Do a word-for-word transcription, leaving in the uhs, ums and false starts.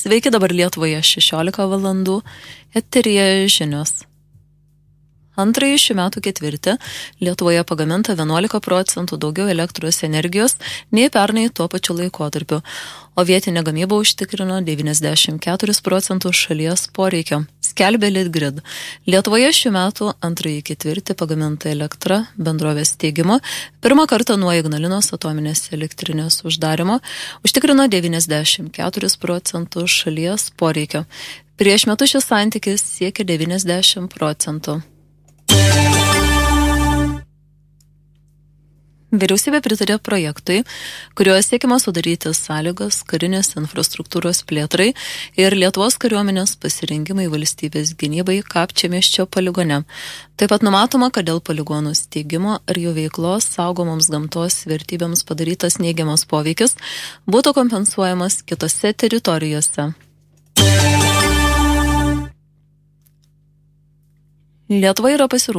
Sveiki, dabar Lietuvoje šešiolika valandų, eteryje žinios. Antrąjį šių metų ketvirtį Lietuvoje pagaminta vienuolika procentų daugiau elektros energijos nei pernai tuo pačiu laikotarpiu, o vietinė gamyba užtikrino devyniasdešimt keturis procentus šalies poreikio, skelbė Litgrid. Lietuvoje šių metų antrąjį ketvirtį pagaminta elektra bendrovės steigimo pirmą kartą nuo Ignalinos atominės elektrinės uždarimo užtikrino devyniasdešimt keturis procentus šalies poreikio. Prieš metus šis santykis siekia devyniasdešimt procentų. Vyriausybė pritarė projektui, kuriuo siekiama sudaryti sąlygas karinės infrastruktūros plėtrai ir Lietuvos kariuomenės pasirinkimai valstybės gynybai Kapčiamiesčio poligone. Taip pat numatoma, kad dėl poligonų steigimo ar jų veiklos saugomoms gamtos vertybėms padarytas neigiamas poveikis būtų kompensuojamas kitose teritorijose. Lietuva yra pasiruošusi